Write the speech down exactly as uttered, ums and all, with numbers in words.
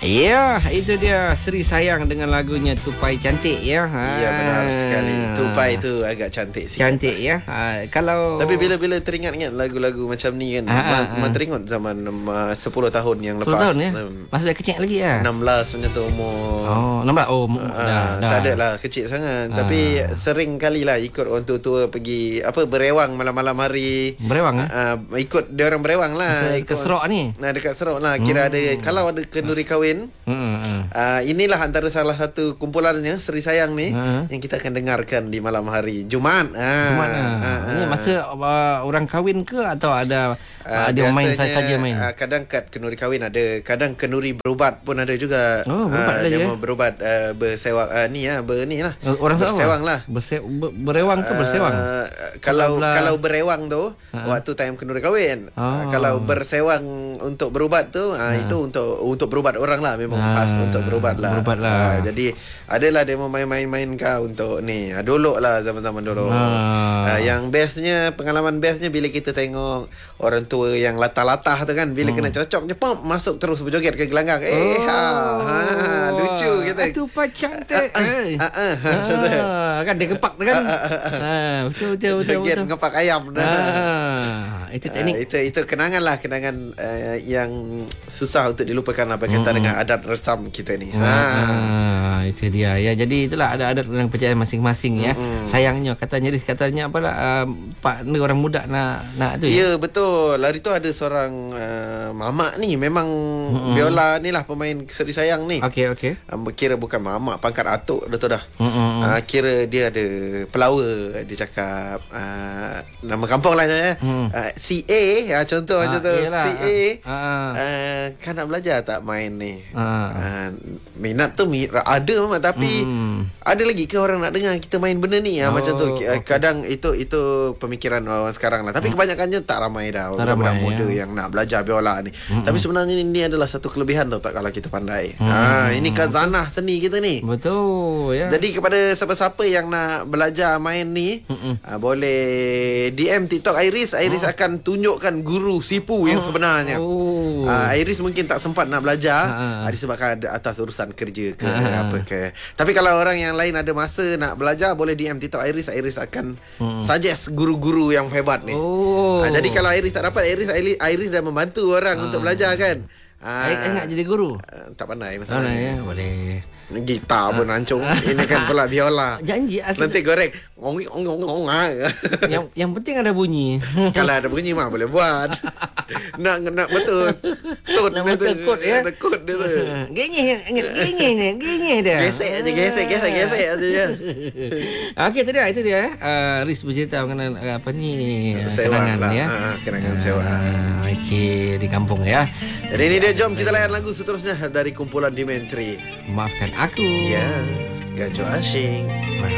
Ya, itu dia Sri Sayang dengan lagunya Tupai Cantik ya. Ya, benar sekali. Tupai itu agak cantik sikit. Cantik ya. Ha, kalau Tapi bila-bila teringat-ingat lagu-lagu macam ni kan, ha, ha, ha, ha. teringat zaman uh, sepuluh tahun yang lepas. sepuluh tahun ya. Um, Masa dah kecil lagi ya. enam belas punya tu umur. Oh, enam belas. Oh, Uh, dah, dah. Tak ada lah, kecil sangat. Ah. Tapi sering kali lah ikut orang tua-tua pergi apa berewang malam-malam hari. Berewang eh? Uh, ikut dia orang berewang lah. Masa ke Serok ni. Nah, dekat Serok lah. Kira hmm. ada, kalau ada kenduri kahwin. Hmm. Uh, inilah antara salah satu kumpulannya Sri Sayang ni uh. yang kita akan dengarkan di malam hari Jumaat. Uh, Jumaat. Uh. Uh. Ini masa uh, orang kahwin ke atau ada uh, ada main saja main? Uh, kadang kad kenduri kahwin ada, kadang kenduri berubat pun ada juga. Oh, berubat uh, dia je. mau berubat uh, bersewang uh, ni ah, ber ni lah. Uh, orang bersewang apa? lah. Berse, ber, berewang ke bersewang? Uh, kalau Belah. kalau berewang tu uh. waktu time kenduri kahwin. Oh. Uh, kalau bersewang untuk berubat tu uh, uh. itu untuk untuk berubat orang lah, memang uh. khas untuk berubat lah. Berubat lah. Uh, jadi adalah dia mau main-main-main kau untuk ni. Uh, dulu lah zaman-zaman dulu. Uh. Uh, yang bestnya, pengalaman bestnya bila kita tengok orang tua yang latah-latah tu kan, bila hmm. kena cocok je pom masuk terus berjoget ke gelanggang. Eh oh. ha, ha lucu kita. Itu cantik. Uh, uh, uh, uh, uh, ah, kan dia gepak tu kan. Uh, uh, uh, uh. Ah, betul betul betul. Joget betul. ngepak ayam dah. Ah, itu teknik. Uh, itu itu kenangan lah, kenangan uh, yang susah untuk dilupakan lah berkaitan hmm. dengan adat resam kita ni. Ha. Ah, itu dia ya. Jadi itulah ada adat dan percayaan masing-masing ya. Hmm. Sayangnya katanya katanya apalah uh, partner orang muda nak nak tu. Ya, betul. Hari tu ada seorang uh, mamak ni memang hmm. biola ni lah pemain Sri Sayang ni. Okey okey. Uh, kira bukan mamak, pangkat atuk dah tu dah. Hmm. Uh, kira dia ada pelawa, dia cakap uh, nama kampung lah ya. Hmm. Uh, C A ya, contoh macam tu. C A uh, uh, kan nak belajar tak main ni. Uh. Uh, minat tu ada memang, tapi hmm. ada lagi ke orang nak dengar kita main benda ni ah, oh, macam tu. Okay. Kadang itu itu pemikiran orang sekarang lah. Tapi hmm. kebanyakannya tak ramai dah budak-budak muda ya. yang nak belajar biola ni. Hmm. Tapi sebenarnya ini adalah satu kelebihan tau tak, kalau kita pandai. Hmm. Ha, ini khazanah seni kita ni. Betul ya. Jadi kepada siapa-siapa yang nak belajar main ni, hmm. uh, boleh D M TikTok Iris. Iris oh. akan tunjukkan guru sipu yang sebenarnya. Oh. Uh, Iris mungkin tak sempat nak belajar uh. disebabkan ada atas urusan kerja ke uh. apa ke. Tapi kalau orang yang lain ada masa nak belajar, boleh D M TikTok Iris. Iris akan hmm. suggest guru-guru yang hebat ni. Oh. Uh, jadi kalau Iris tak dapat, Iris Iris, Iris dah membantu orang uh. untuk belajar kan. Uh, Iris nak jadi guru? Uh, tak pandai masalah. Oh, ya, boleh. Gitar pun hancur. Ini kan pula biola. Janji asli. Nanti goreng. Ngong ngong ngong. Yang yang penting ada bunyi. Kalau ada bunyi mah boleh buat. nak nak betul. Tut nak betul kod ya. Ada kod dia tu. Genyeh ingat genyeh ni, genyeh dia. Gesek aja, gesek, gesek, gesek aja ya. Okey, tadi itu dia uh, Riz bercerita mengenai uh, apa ni kenangan lah. ya. Ha, kenangan sewa. Uh, Okey, di kampung ya. Jadi ini dia, jom kita layan lagu seterusnya dari kumpulan Dementri. Maafkan aku. Ya, Gajah Asyik.